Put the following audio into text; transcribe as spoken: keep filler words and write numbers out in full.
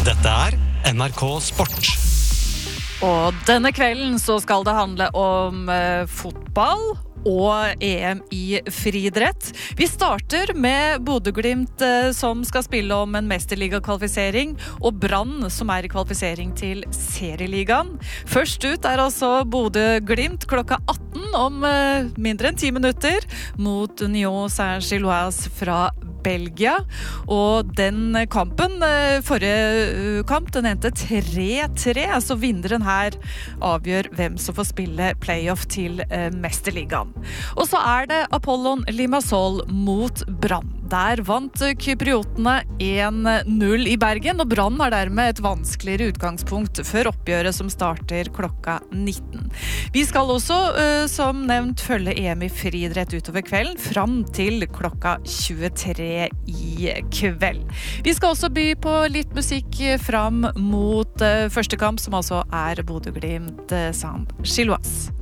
Dette er N R K Sport. Og denne kvelden så skal det handle om eh, fotball og E M i friidrett. Vi starter med Bodø/Glimt eh, som skal spille om en mesterligakvalifisering, og Brann som er i kvalifisering til serieligaen. Først ut er altså Bodø/Glimt klokka atten om eh, mindre enn ti minutter mot Union Saint-Gilloise fra Belgia, og den kampen, forrige kamp, den endte tre tre, så vinneren her avgjør hvem som får spille playoff til mesterligaen. Og så er det Apollon Limassol mot Brann. Der vant kypriotene en null i Bergen, og Brann har dermed et vanskeligere utgangspunkt før oppgjøret som starter klokka nitten. Vi skal også, som nevnt, følge E M i friidrett utover kvelden, fram til klokka tjuetre i kveld. Vi skal også by på litt musikk fram mot første kamp, som altså er Bodø/Glimt Saint-Gilloise.